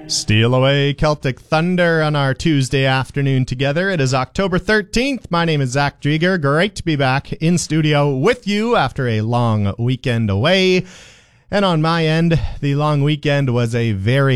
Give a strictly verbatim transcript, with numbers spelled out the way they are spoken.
Steal away Celtic Thunder on our Tuesday afternoon together. It is October thirteenth. My name is Zach Drieger. Great to be back in studio with you after a long weekend away. And on my end, the long weekend was a very